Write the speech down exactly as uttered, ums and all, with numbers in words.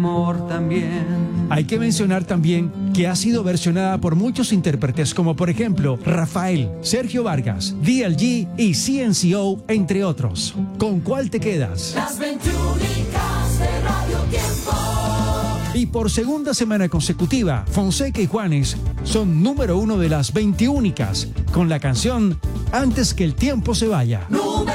amor también. Hay que mencionar también que ha sido versionada por muchos intérpretes como por ejemplo Rafael, Sergio Vargas, D L G y C N C O, entre otros. ¿Con cuál te quedas? Las veintiúnicas de Radio Tiempo. Y por segunda semana consecutiva, Fonseca y Juanes son número uno de las veintiúnicas con la canción Antes que el tiempo se vaya. Número